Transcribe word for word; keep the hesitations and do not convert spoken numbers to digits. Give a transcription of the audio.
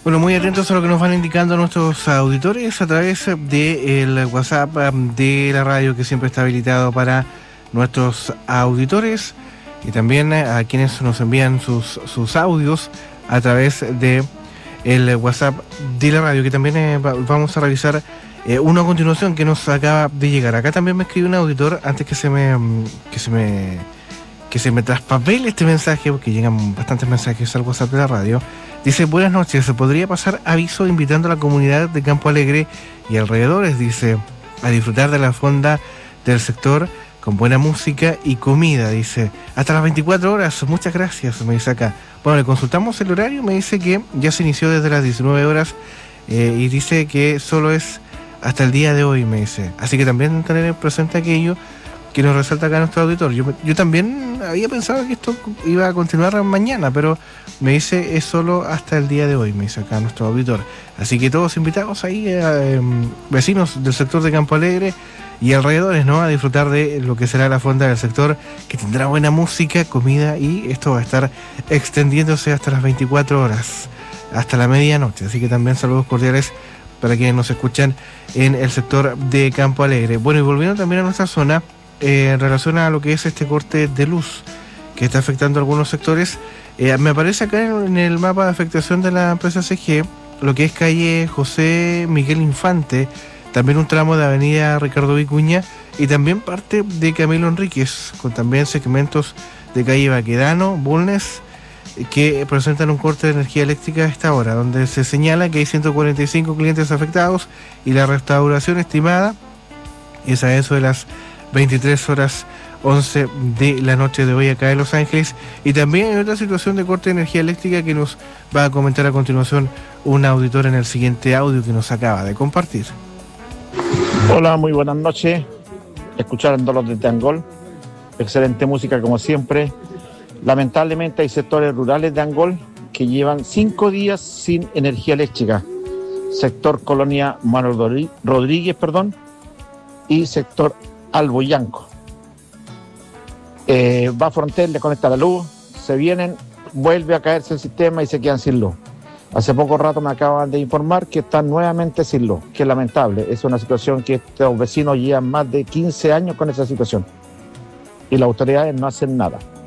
Bueno, muy atentos a lo que nos van indicando nuestros auditores a través del WhatsApp de la radio, que siempre está habilitado para nuestros auditores, y también a quienes nos envían sus, sus audios a través de el WhatsApp de la radio, que también eh, vamos a revisar eh, uno a continuación que nos acaba de llegar. Acá también me escribe un auditor antes que se me que se me que se me traspapele este mensaje, porque llegan bastantes mensajes al WhatsApp de la radio. Dice: buenas noches, ¿se podría pasar aviso invitando a la comunidad de Campo Alegre y alrededores, dice, a disfrutar de la fonda del sector con buena música y comida? Dice, hasta las veinticuatro horas, muchas gracias, me dice acá. Bueno, le consultamos el horario, me dice que ya se inició desde las diecinueve horas eh, y dice que solo es hasta el día de hoy, me dice. Así que también tener presente aquello que nos resalta acá nuestro auditor. Yo, yo también había pensado que esto iba a continuar mañana, pero me dice es solo hasta el día de hoy, me dice acá nuestro auditor. Así que todos invitados ahí, eh, vecinos del sector de Campo Alegre y alrededores, ¿no?, a disfrutar de lo que será la fonda del sector, que tendrá buena música, comida, y esto va a estar extendiéndose hasta las veinticuatro horas, hasta la medianoche. Así que también saludos cordiales para quienes nos escuchan en el sector de Campo Alegre. Bueno, y volviendo también a nuestra zona, Eh, en relación a lo que es este corte de luz que está afectando algunos sectores, eh, me aparece acá en, en el mapa de afectación de la empresa C G lo que es calle José Miguel Infante, también un tramo de avenida Ricardo Vicuña y también parte de Camilo Enríquez, con también segmentos de calle Baquedano, Bulnes, eh, que presentan un corte de energía eléctrica a esta hora, donde se señala que hay ciento cuarenta y cinco clientes afectados y la restauración estimada es a eso de las veintitrés horas once de la noche de hoy acá en Los Ángeles. Y también hay otra situación de corte de energía eléctrica que nos va a comentar a continuación un auditor en el siguiente audio que nos acaba de compartir. Hola, muy buenas noches. Escuchando los de Angol, excelente música como siempre. Lamentablemente hay sectores rurales de Angol que llevan cinco días sin energía eléctrica. Sector Colonia Manuel Rodríguez, perdón, y sector Alboyanco. Eh, va a Frontel, le conecta la luz, se vienen, vuelve a caerse el sistema y se quedan sin luz. Hace poco rato me acaban de informar que están nuevamente sin luz, que es lamentable. Es una situación que estos vecinos llevan más de quince años con esa situación y las autoridades no hacen nada.